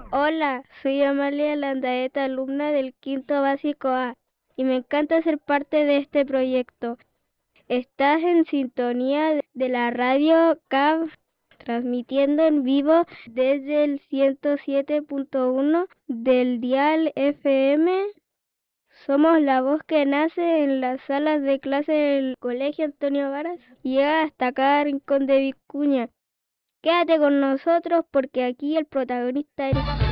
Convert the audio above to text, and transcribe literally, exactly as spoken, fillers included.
Hola, soy Amalia Landaeta, alumna del quinto básico A, y me encanta ser parte de este proyecto. Estás en sintonía de la radio C A B, transmitiendo en vivo desde el ciento siete punto uno del dial F M. Somos la voz que nace en las salas de clase del Colegio Antonio Varas y llega hasta cada rincón de Vicuña. Quédate con nosotros porque aquí el protagonista eres tú.